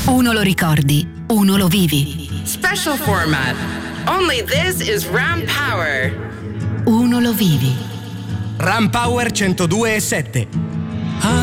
Uno lo ricordi, uno lo vivi. Special format. Only this is Ram Power. Uno lo vivi. Ram Power 102.7.